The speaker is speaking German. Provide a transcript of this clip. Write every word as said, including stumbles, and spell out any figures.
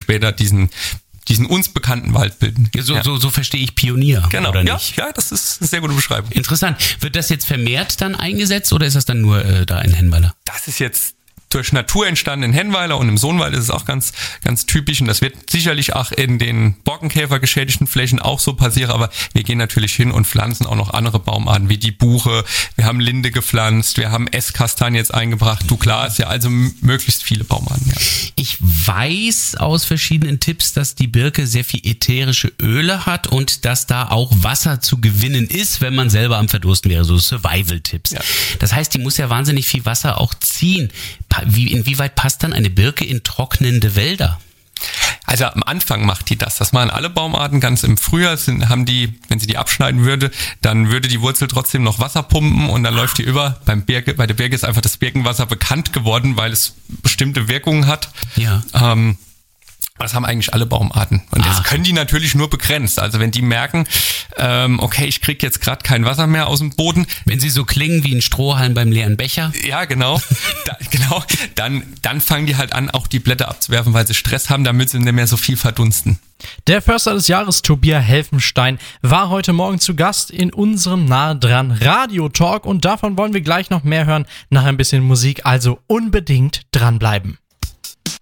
später diesen diesen uns bekannten Wald bilden. So, ja. so, so verstehe ich Pionier, genau. oder ja, nicht? Ja, das ist eine sehr gute Beschreibung. Interessant. Wird das jetzt vermehrt dann eingesetzt oder ist das dann nur äh, da in Hennweiler? Das ist jetzt durch Natur entstanden in Hennweiler und im Sohnwald ist es auch ganz ganz typisch und das wird sicherlich auch in den Borkenkäfer geschädigten Flächen auch so passieren, aber wir gehen natürlich hin und pflanzen auch noch andere Baumarten wie die Buche, wir haben Linde gepflanzt, wir haben Esskastanie jetzt eingebracht, du klar ist ja also m- möglichst viele Baumarten. Ja. Ich weiß aus verschiedenen Tipps, dass die Birke sehr viel ätherische Öle hat und dass da auch Wasser zu gewinnen ist, wenn man selber am Verdursten wäre, so Survival-Tipps. Ja. Das heißt, die muss ja wahnsinnig viel Wasser auch ziehen. Wie, inwieweit passt dann eine Birke in trocknende Wälder? Also am Anfang macht die das. Das machen alle Baumarten. Ganz im Frühjahr sind, haben die, wenn sie die abschneiden würde, dann würde die Wurzel trotzdem noch Wasser pumpen und dann läuft die über. Beim Birke, bei der Birke ist einfach das Birkenwasser bekannt geworden, weil es bestimmte Wirkungen hat. Ja. Ähm, Das haben eigentlich alle Baumarten. Und das Ah. können die natürlich nur begrenzt. Also wenn die merken, ähm, okay, ich krieg jetzt gerade kein Wasser mehr aus dem Boden. Wenn sie so klingen wie ein Strohhalm beim leeren Becher. Ja, genau. da, genau. Dann, dann fangen die halt an, auch die Blätter abzuwerfen, weil sie Stress haben, damit sie nicht mehr so viel verdunsten. Der Förster des Jahres, Tobias Helfenstein, war heute Morgen zu Gast in unserem Nah dran Radio-Talk und davon wollen wir gleich noch mehr hören nach ein bisschen Musik, also unbedingt dranbleiben.